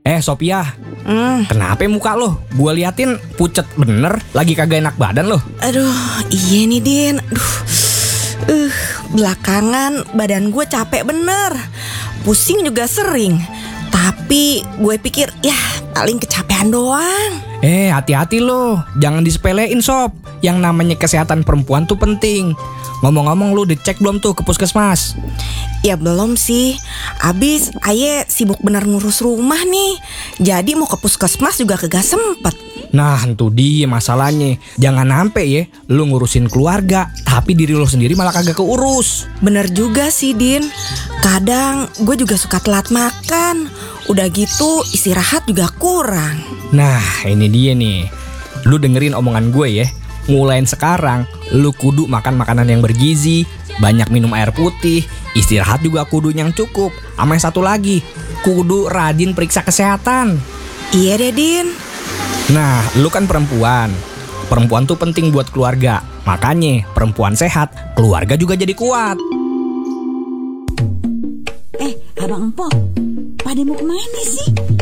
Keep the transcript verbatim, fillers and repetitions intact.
Eh Sophia, Hmm. kenapa muka lo? Gua liatin pucet bener, lagi kagak enak badan lo. Aduh, iya nih Din. Aduh, uh, belakangan badan gue capek bener. Pusing juga sering. Tapi gue pikir ya paling kecapean doang. Eh hati-hati lo, jangan disepelein Sob. Yang namanya kesehatan perempuan tuh penting. Ngomong-ngomong lu dicek belum tuh ke puskesmas? Ya belum sih. Abis Aye sibuk bener ngurus rumah nih. Jadi mau ke puskesmas juga kagak sempet. Nah itu dia masalahnya. Jangan sampai ya lu ngurusin keluarga, tapi diri lo sendiri malah kagak keurus. Bener juga sih Din. Kadang gue juga suka telat makan. Udah gitu istirahat juga kurang. Nah ini dia nih. Lu dengerin omongan gue ya. Mulain sekarang lu kudu makan makanan yang bergizi, banyak minum air putih, istirahat juga kudu yang cukup. Sama yang satu lagi, kudu rajin periksa kesehatan. Iya deh Din. Nah, lu kan perempuan. Perempuan tuh penting buat keluarga. Makanya perempuan sehat, keluarga juga jadi kuat. Eh, Abang Empok, pada mau kemana sih?